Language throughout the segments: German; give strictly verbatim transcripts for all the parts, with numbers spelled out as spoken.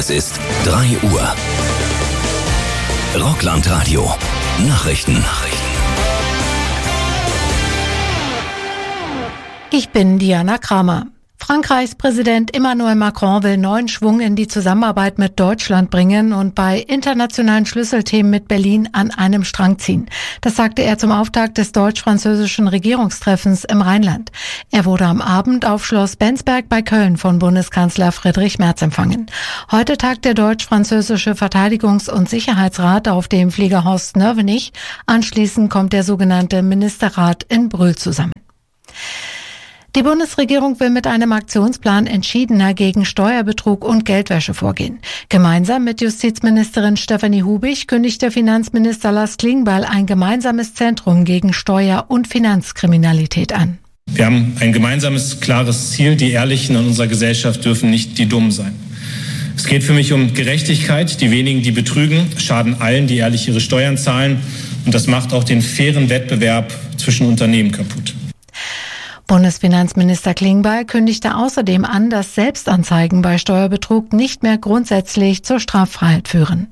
Es ist drei Uhr. Rockland-Radio. Nachrichten. Nachrichten. Ich bin Diana Kramer. Frankreichs Präsident Emmanuel Macron will neuen Schwung in die Zusammenarbeit mit Deutschland bringen und bei internationalen Schlüsselthemen mit Berlin an einem Strang ziehen. Das sagte er zum Auftakt des deutsch-französischen Regierungstreffens im Rheinland. Er wurde am Abend auf Schloss Bensberg bei Köln von Bundeskanzler Friedrich Merz empfangen. Heute tagt der deutsch-französische Verteidigungs- und Sicherheitsrat auf dem Flieger Horst Nörvenich. Anschließend kommt der sogenannte Ministerrat in Brühl zusammen. Die Bundesregierung will mit einem Aktionsplan entschiedener gegen Steuerbetrug und Geldwäsche vorgehen. Gemeinsam mit Justizministerin Stefanie Hubig kündigte Finanzminister Lars Klingbeil ein gemeinsames Zentrum gegen Steuer- und Finanzkriminalität an. Wir haben ein gemeinsames, klares Ziel. Die Ehrlichen in unserer Gesellschaft dürfen nicht die Dummen sein. Es geht für mich um Gerechtigkeit. Die wenigen, die betrügen, schaden allen, die ehrlich ihre Steuern zahlen. Und das macht auch den fairen Wettbewerb zwischen Unternehmen kaputt. Bundesfinanzminister Klingbeil kündigte außerdem an, dass Selbstanzeigen bei Steuerbetrug nicht mehr grundsätzlich zur Straffreiheit führen.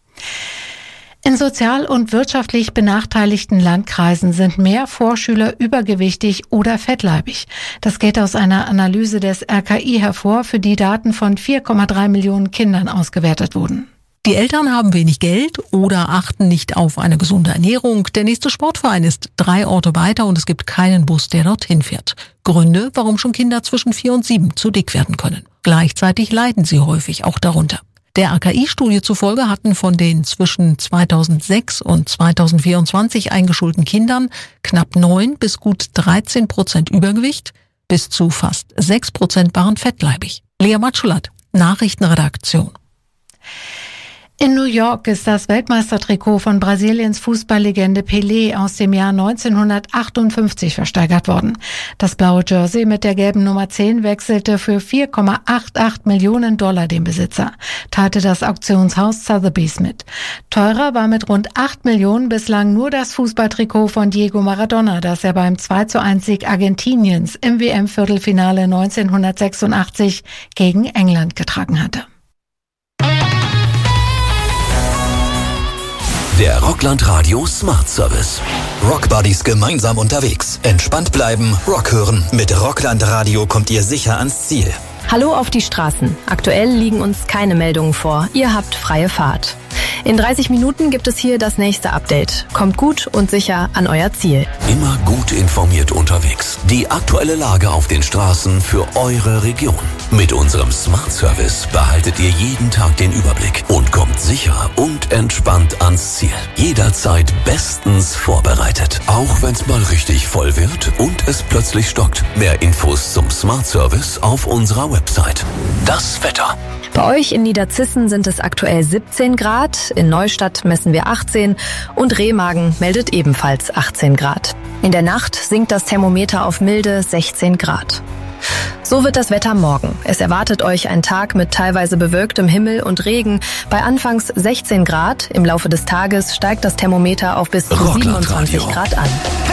In sozial und wirtschaftlich benachteiligten Landkreisen sind mehr Vorschüler übergewichtig oder fettleibig. Das geht aus einer Analyse des R K I hervor, für die Daten von vier Komma drei Millionen Kindern ausgewertet wurden. Die Eltern haben wenig Geld oder achten nicht auf eine gesunde Ernährung. Der nächste Sportverein ist drei Orte weiter und es gibt keinen Bus, der dorthin fährt. Gründe, warum schon Kinder zwischen vier und sieben zu dick werden können. Gleichzeitig leiden sie häufig auch darunter. Der R K I-Studie zufolge hatten von den zwischen zweitausendsechs und zweitausendvierundzwanzig eingeschulten Kindern knapp neun bis gut dreizehn Prozent Übergewicht, bis zu fast sechs Prozent waren fettleibig. Lea Matschulat, Nachrichtenredaktion. In New York ist das Weltmeistertrikot von Brasiliens Fußballlegende Pelé aus dem Jahr neunzehnhundertachtundfünfzig versteigert worden. Das blaue Jersey mit der gelben Nummer zehn wechselte für vier Komma achtundachtzig Millionen Dollar dem Besitzer, teilte das Auktionshaus Sotheby's mit. Teurer war mit rund acht Millionen bislang nur das Fußballtrikot von Diego Maradona, das er beim zwei zu eins Sieg Argentiniens im W M-Viertelfinale neunzehnhundertsechsundachtzig gegen England getragen hatte. Der Rockland-Radio Smart Service. Rockbuddies gemeinsam unterwegs. Entspannt bleiben, Rock hören. Mit Rockland Radio kommt ihr sicher ans Ziel. Hallo auf die Straßen. Aktuell liegen uns keine Meldungen vor. Ihr habt freie Fahrt. In dreißig Minuten gibt es hier das nächste Update. Kommt gut und sicher an euer Ziel. Immer gut informiert unterwegs. Die aktuelle Lage auf den Straßen für eure Region. Mit unserem Smart Service behaltet ihr jeden Tag den Überblick und kommt sicher und entspannt ans Ziel. Jederzeit bestens vorbereitet. Auch wenn es mal richtig voll wird und es plötzlich stockt. Mehr Infos zum Smart Service auf unserer Website. Das Wetter. Bei euch in Niederzissen sind es aktuell siebzehn Grad, in Neustadt messen wir achtzehn und Remagen meldet ebenfalls achtzehn Grad. In der Nacht sinkt das Thermometer auf milde sechzehn Grad. So wird das Wetter morgen. Es erwartet euch ein Tag mit teilweise bewölktem Himmel und Regen. Bei anfangs sechzehn Grad, im Laufe des Tages steigt das Thermometer auf bis zu siebenundzwanzig Grad an.